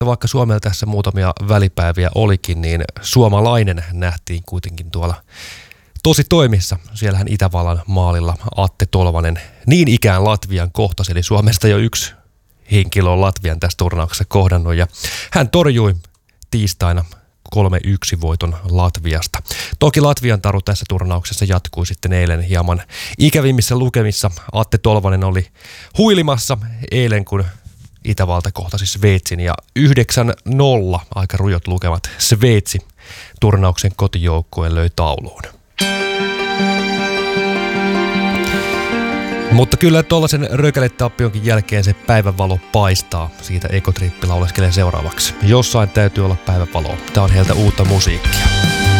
Vaikka Suomella tässä muutamia välipäiviä olikin, niin suomalainen nähtiin kuitenkin tuolla tosi toimissa. Siellähän Itävallan maalilla Atte Tolvanen niin ikään Latvian kohtasi, eli Suomesta jo yksi henkilö on Latvian tässä turnauksessa kohdannut, ja hän torjui tiistaina 3-1 voiton Latviasta. Toki Latvian taru tässä turnauksessa jatkui sitten eilen hieman ikävimmissä lukemissa. Atte Tolvanen oli huilimassa eilen, kun Itävalta kohtasi Sveitsin, ja 9-0 aika rujot lukemat Sveitsi turnauksen kotijoukkueen löi tauluun. Mutta kyllä tuollaisen rökäletapionkin jälkeen se päivänvalo paistaa. Siitä Ekotrippi lauleskelee seuraavaksi. Jossain täytyy olla päivänvaloa. Tää on heiltä uutta musiikkia.